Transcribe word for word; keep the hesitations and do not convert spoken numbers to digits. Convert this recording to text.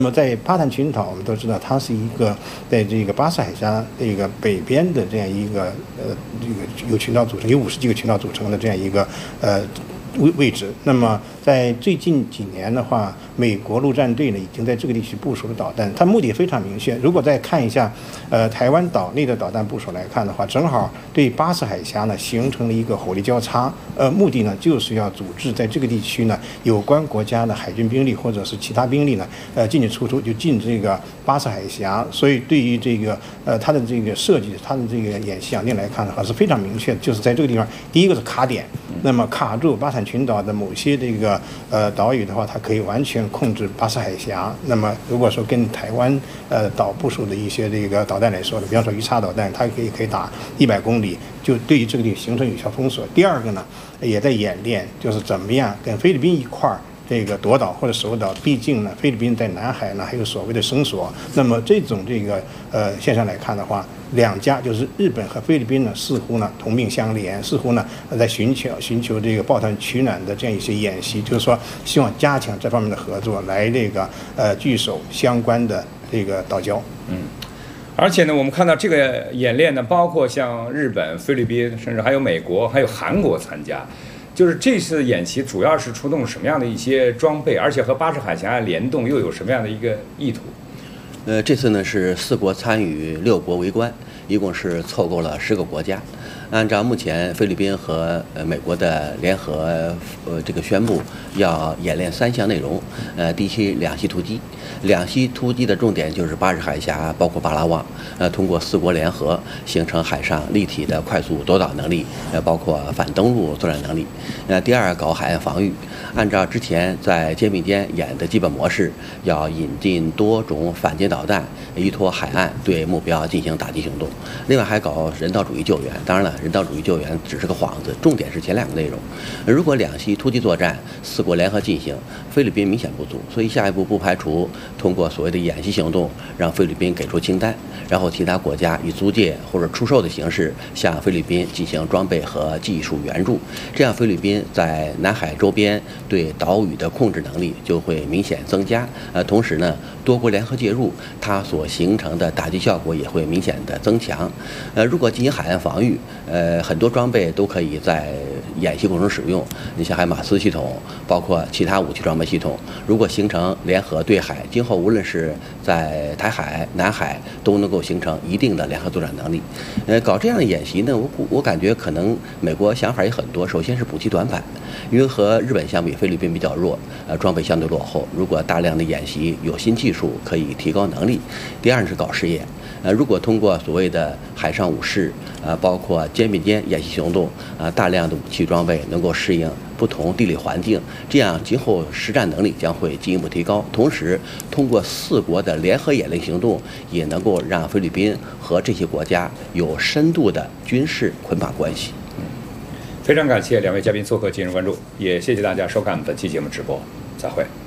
那么在巴坦群岛，我们都知道它是一个在这个巴士海峡这个北边的这样一个呃这个由群岛组成，有五十几个群岛组成的这样一个呃位位置。那么在最近几年的话，美国陆战队呢已经在这个地区部署了导弹，它目的非常明确。如果再看一下，呃，台湾岛内的导弹部署来看的话，正好对巴士海峡呢形成了一个火力交叉，呃，目的呢就是要组织在这个地区呢有关国家的海军兵力或者是其他兵力呢，呃，进进出出就进这个巴士海峡。所以对于这个呃它的这个设计，它的这个演习想定来看的话是非常明确的，就是在这个地方，第一个是卡点，那么卡住巴坦群岛的某些这个呃岛屿的话，它可以完全控制巴士海峡。那么如果说跟台湾呃岛部署的一些这个导弹来说的，比方说鱼叉导弹，它可以可以打一百公里，就对于这个地形成有效封锁。第二个呢，也在演练，就是怎么样跟菲律宾一块儿这个夺岛或者守岛。毕竟呢，菲律宾在南海呢还有所谓的绳索。那么这种这个呃现象来看的话，两家就是日本和菲律宾呢，似乎呢同命相连，似乎呢在寻求寻求这个抱团取暖的这样一些演习，就是说希望加强这方面的合作，来这个呃据守相关的这个岛礁。 嗯，而且呢，我们看到这个演练呢，包括像日本、菲律宾，甚至还有美国、还有韩国参加。就是这次演习主要是出动什么样的一些装备，而且和巴士海峡联动又有什么样的一个意图？ 呃，这次呢是四国参与，六国围观，一共是凑够了十个国家。按照目前菲律宾和呃美国的联合呃这个宣布，要演练三项内容。呃，第一期两栖突击，两栖突击的重点就是巴士海峡，包括巴拉望，呃，通过四国联合形成海上立体的快速夺岛能力，呃，包括反登陆作战能力。呃，第二搞海岸防御，按照之前在肩并肩演的基本模式，要引进多种反舰导弹，依托海岸对目标进行打击行动。另外还搞人道主义救援，当然了。人道主义救援只是个幌子，重点是前两个内容。如果两栖突击作战四国联合进行，菲律宾明显不足，所以下一步不排除通过所谓的演习行动，让菲律宾给出清单，然后其他国家以租借或者出售的形式向菲律宾进行装备和技术援助，这样菲律宾在南海周边对岛屿的控制能力就会明显增加。呃，同时呢，多国联合介入，它所形成的打击效果也会明显的增强。呃，如果进行海岸防御，呃，很多装备都可以在演习过程中使用。你像海马斯系统，包括其他武器装备系统，如果形成联合对海，今后无论是在台海、南海，都能够形成一定的联合作战能力。呃，搞这样的演习呢，我我感觉可能美国想法也很多。首先是补给短板，因为和日本相比，菲律宾比较弱，呃，装备相对落后。如果大量的演习有新技术，可以提高能力。第二是搞试验。呃，如果通过所谓的海上武士，呃，包括肩并肩演习行动，啊、呃，大量的武器装备能够适应不同地理环境，这样今后实战能力将会进一步提高。同时，通过四国的联合演练行动，也能够让菲律宾和这些国家有深度的军事捆绑关系。 嗯，非常感谢两位嘉宾做客今日关注，也谢谢大家收看本期节目直播，再会。